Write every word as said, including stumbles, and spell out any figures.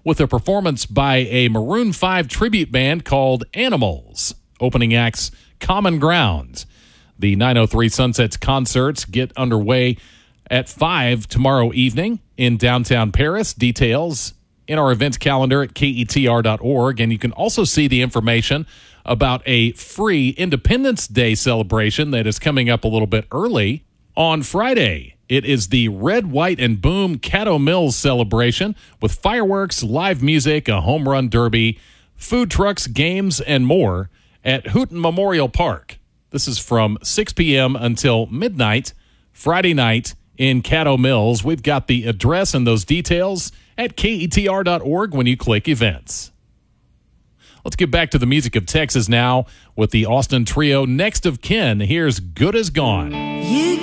with a performance by a Maroon five tribute band called Animals. Opening acts Common Ground. The nine oh three Sunsets concerts get underway at five tomorrow evening in downtown Paris. Details in our events calendar at K E T R dot org. And you can also see the information about a free Independence Day celebration that is coming up a little bit early on Friday. It is the Red, White, and Boom Caddo Mills celebration with fireworks, live music, a home run derby, food trucks, games, and more at Hooten Memorial Park. This is from six p.m. until midnight, Friday night in Caddo Mills. We've got the address and those details at K E T R dot org when you click events. Let's get back to the music of Texas now with the Austin Trio Next of Kin. Here's Good As Gone. You